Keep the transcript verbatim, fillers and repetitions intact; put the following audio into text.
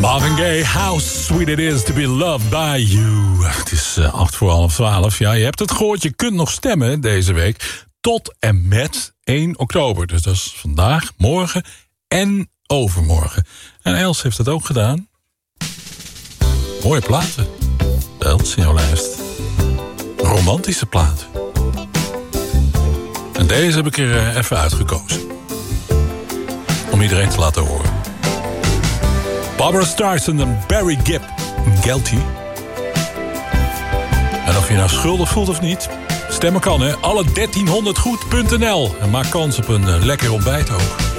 Marvin Gaye, how sweet it is to be loved by you. Het is uh, acht voor half twaalf. Ja, je hebt het gehoord, je kunt nog stemmen deze week tot en met één oktober. Dus dat is vandaag, morgen en overmorgen. En Els heeft dat ook gedaan. Mooie platen. Els in jouw lijst. Romantische platen. En deze heb ik er uh, even uitgekozen. Om iedereen te laten horen. Barbara Streisand en Barry Gibb. Guilty. En of je nou schuldig voelt of niet, stemmen kan hè. alle dertienhonderd goed punt n l. En maak kans op een uh, lekker ontbijt ook.